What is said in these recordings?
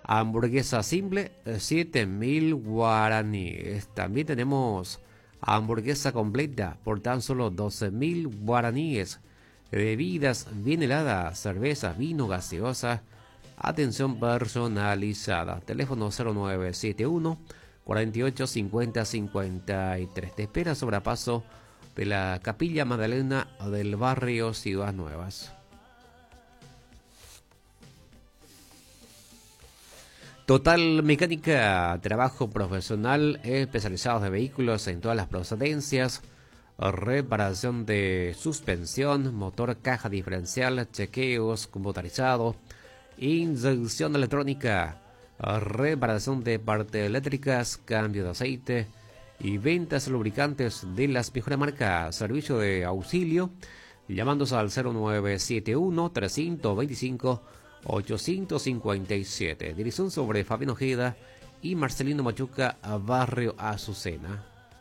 Hamburguesa simple, 7.000 guaraníes. También tenemos hamburguesa completa por tan solo 12.000 guaraníes. Bebidas bien heladas, cervezas, vino, gaseosa. Atención personalizada. Teléfono 0971 48 50 53. Te espera sobrepaso de la Capilla Magdalena del barrio Ciudad Nuevas. Total Mecánica, trabajo profesional especializado de vehículos en todas las procedencias, reparación de suspensión, motor, caja diferencial, chequeos computarizados, inyección electrónica, reparación de partes eléctricas, cambio de aceite y ventas de lubricantes de las mejores marcas. Servicio de auxilio llamándose al 0971 325 857. Dirección sobre Fabián Ojeda y Marcelino Machuca, a barrio Azucena.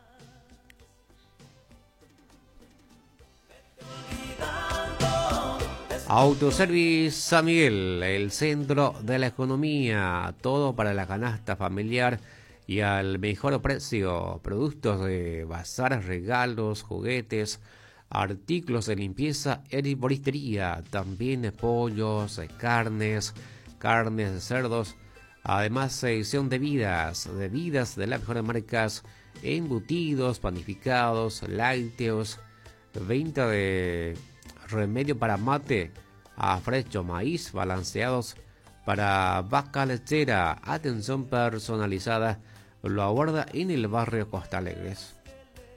Autoservice San Miguel, el centro de la economía, todo para la canasta familiar y al mejor precio. Productos de bazar, regalos, juguetes, artículos de limpieza, herboristería, también pollos, carnes de cerdos, además sección de bebidas de las mejores marcas, embutidos, panificados, lácteos, venta de remedio para mate, afrecho, maíz, balanceados para vaca lechera, atención personalizada, lo aborda en el barrio Costa Alegres.